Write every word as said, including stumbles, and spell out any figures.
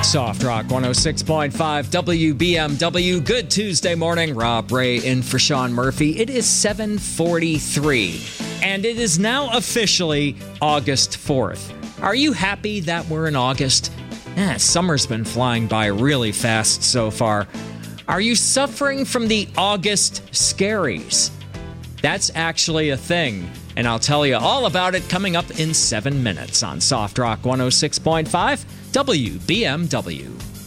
Soft Rock one oh six point five W B M W. Good Tuesday morning. Rob Ray in for Sean Murphy. It is seven forty-three, and it is now officially August fourth. Are you happy that we're in August? Eh, summer's been flying by really fast so far. Are you suffering from the August scaries? That's actually a thing, and I'll tell you all about it coming up in seven minutes on Soft Rock one oh six point five W B M W.